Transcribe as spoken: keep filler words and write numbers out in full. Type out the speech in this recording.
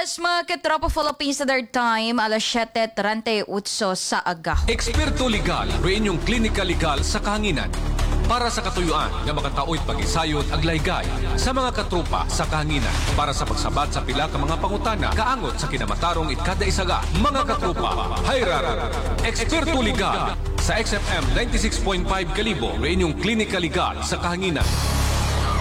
oras mga katropa Philippines Standard Time, alas siyete trenta'y-otso sa aga. Eksperto legal, inyong klinika legal sa kahanginan. Para sa katuyuan nga makataoy pag-isayod ag laygay sa mga katropa sa kahanginan. Para sa pagsabat sa pila ka mga pangutana, kaangot sa kinamatarong itkada isaga. Mga katropa, hayrar, eksperto legal sa X F M ninety-six point five Kalibo, inyong klinika legal sa kahanginan.